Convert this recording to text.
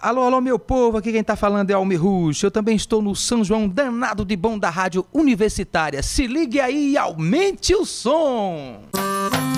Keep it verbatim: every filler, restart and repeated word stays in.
Alô, alô, meu povo, aqui quem tá falando é Almir Rush. Eu também estou no São João danado de bom da Rádio Universitária. Se ligue aí e aumente o som!